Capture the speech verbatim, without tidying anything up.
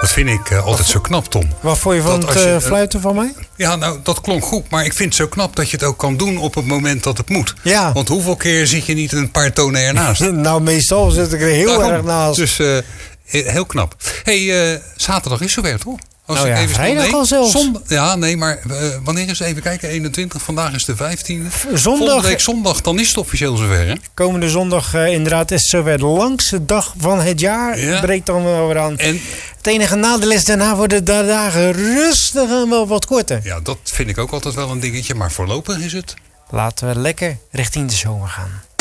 Dat vind ik uh, altijd zo knap, Tom. Wat vond je van Dat het als je, uh, uh, fluiten van mij? Ja, nou, dat klonk goed. Maar ik vind het zo knap dat je het ook kan doen op het moment dat het moet. Ja. Want hoeveel keer zit je niet een paar tonen ernaast? Nou, meestal zit ik er heel Daarom. erg naast. Dus uh, heel knap. Hé, hey, uh, zaterdag is zover, toch? Als nou ik ja, even vrijdag nee, al zelfs. Zondag, ja, nee, maar uh, wanneer is het? Even kijken, eenentwintig. Vandaag is de vijftiende. Zondag. Volgende week zondag, dan is het officieel zover, hè? Komende zondag uh, inderdaad is het zover. De langste dag van het jaar ja. breekt dan wel weer aan. En het enige nadeel is daarna worden de dagen rustig en wel wat korter. Ja, dat vind ik ook altijd wel een dingetje. Maar voorlopig is het... Laten we lekker richting de zomer gaan.